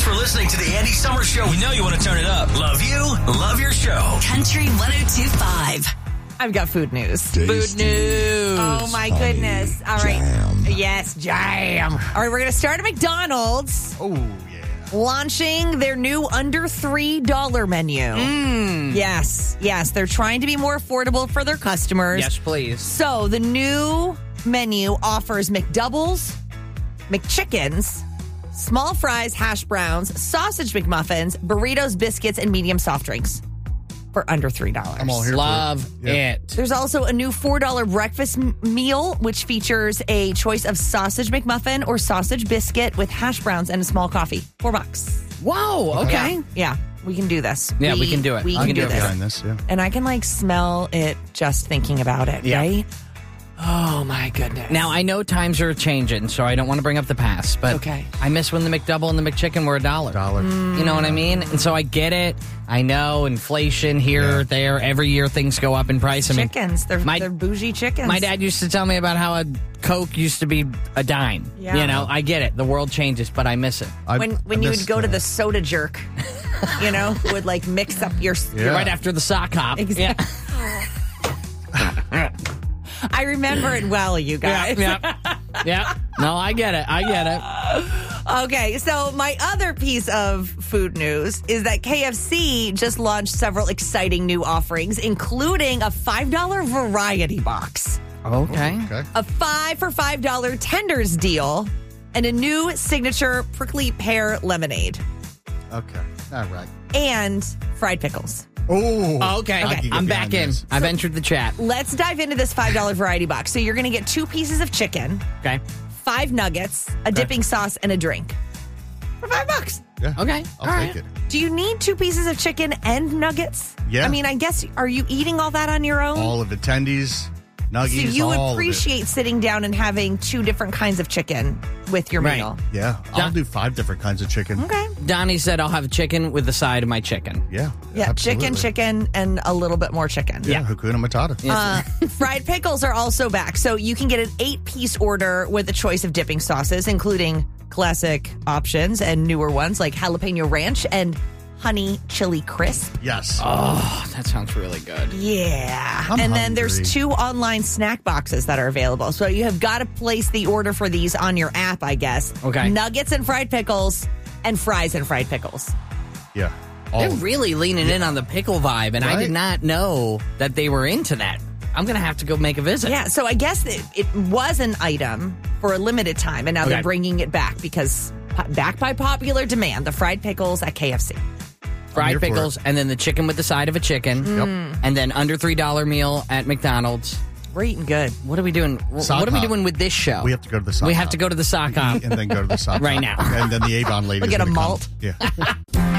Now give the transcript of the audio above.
for listening to the Andy Summer Show. We know you want to turn it up. Love you. Love your show. Country 102.5. I've got food news. Food news. Oh, my goodness. All right. Yes, jam. All right, we're going to start at McDonald's. Oh, yeah. Launching their new under $3 menu. Yes. They're trying to be more affordable for their customers. Yes, please. So the new menu offers McDoubles, McChickens, small fries, hash browns, sausage McMuffins, burritos, biscuits, and medium soft drinks for under $3. I'm all here Love for it. Yeah. it. There's also a new $4 breakfast meal, which features a choice of sausage McMuffin or sausage biscuit with hash browns and a small coffee. $4. Whoa, okay. Yeah, we can do this. Yeah, we can do it. We I can do get this. behind this, yeah. And I can smell it just thinking about it, Yeah. right? Oh, my goodness. Now, I know times are changing, so I don't want to bring up the past, but Okay. I miss when the McDouble and the McChicken were $1. You know what I mean? And so I get it. I know inflation here, there, every year things go up in price. I mean, Chickens. They're bougie chickens. my dad used to tell me about how a Coke used to be a dime. Yeah. You know, I get it. The world changes, but I miss it. When you would go to the soda jerk, would mix up your... Yeah. Right after the sock hop. Exactly. I remember it well, you guys. Yeah. No, I get it. Okay, so my other piece of food news is that KFC just launched several exciting new offerings, including a $5 variety box, Okay. Okay. a 5 for $5 tenders deal, and a new signature prickly pear lemonade, Okay. All right. and fried pickles. Oh. Okay. I can get I'm behind back in. this. I've entered the chat. Let's dive into this $5 variety box. So you're going to get 2 pieces of chicken, Okay. 5 nuggets, a dipping sauce, and a drink for $5. Yeah. Okay. I'll All take right. it. Do you need 2 pieces of chicken and nuggets? Yeah. I mean, I guess, are you eating all that on your own? All of the tendies, nuggies, So you all appreciate sitting down and having 2 different kinds of chicken with your Right. meal. of it. Yeah. I'll do 5 different kinds of chicken. Okay. Donnie said I'll have chicken with the side of my chicken. Yeah. Yeah, absolutely. chicken, and a little bit more chicken. Yeah. Hakuna Matata. Fried pickles are also back. So you can get an 8-piece order with a choice of dipping sauces, including classic options and newer ones like jalapeno ranch and honey chili crisp. Yes. Oh, that sounds really good. Yeah. I'm and then hungry. there's 2 online snack boxes that are available. So you have got to place the order for these on your app, I guess. Okay. Nuggets and fried pickles and fries and fried pickles. Yeah. All They're of it. really leaning in on the pickle vibe, and I Right? did not know that they were into that. I'm going to have to go make a visit. Yeah, so I guess it was an item for a limited time, and now Okay. they're bringing it back because back by popular demand, the fried pickles at KFC. Fried here for pickles, and then the chicken with the side of a chicken. Yep. And then under $3 meal at McDonald's. We're eating good. What are we doing? Sock What are we hop. doing with this show? We have to go to the sock We have hop. to go to the sock hop. and then go to the sock Right hop. now. And then the Avon lady. We'll get a malt. Yeah.